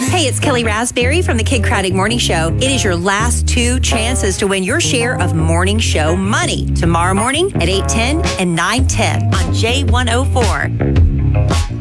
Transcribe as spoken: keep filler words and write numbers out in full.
Hey, it's Kelly Raspberry from the Kid Craddock Morning Show. It is your last two chances to win your share of morning show money tomorrow morning at eight ten and nine ten on J one oh four.